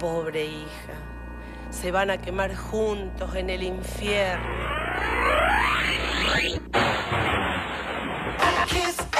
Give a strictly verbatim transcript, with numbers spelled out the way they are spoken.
Pobre hija, se van a quemar juntos en el infierno. Kiss